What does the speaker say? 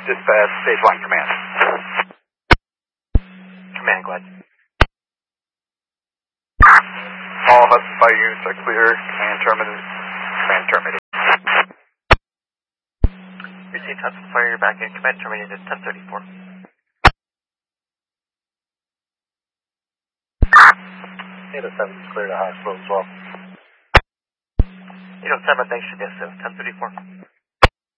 Dispatch, stage 1, command. Command, go ahead. All Hudson Fire units are clear. Command terminated. Command terminated. Received Hudson Fire, you're back in. Command terminated at 1034. 807 is clear to hospital as well. 807, thanks for this, 1034.